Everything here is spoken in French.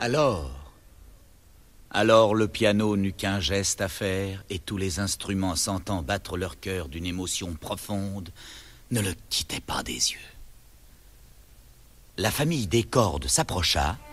Alors le piano n'eut qu'un geste à faire, et tous les instruments sentant battre leur cœur d'une émotion profonde, ne le quittaient pas des yeux. La famille des cordes s'approcha,